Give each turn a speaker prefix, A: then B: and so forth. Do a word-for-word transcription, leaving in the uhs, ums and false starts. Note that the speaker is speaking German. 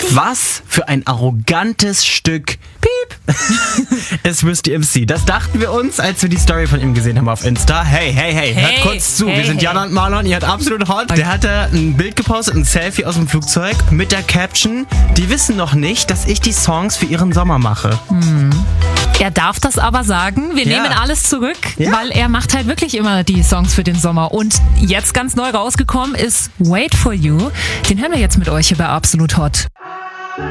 A: Was für ein arrogantes Stück Piep ist Risky M C. Das dachten wir uns, als wir die Story von ihm gesehen haben auf Insta. Hey, hey, hey,
B: hey
A: hört kurz zu.
B: Hey,
A: wir sind
B: hey.
A: Jana und Marlon, ihr hört absolut hot. Der hatte ein Bild gepostet, ein Selfie aus dem Flugzeug mit der Caption: Die wissen noch nicht, dass ich die Songs für ihren Sommer mache.
B: Hm. Er darf das aber sagen. Wir
A: Ja.
B: nehmen alles zurück,
A: Ja.
B: weil er macht halt wirklich immer die Songs für den Sommer. Und jetzt ganz neu rausgekommen ist Wait For You. Den hören wir jetzt mit euch hier bei Absolut Hot.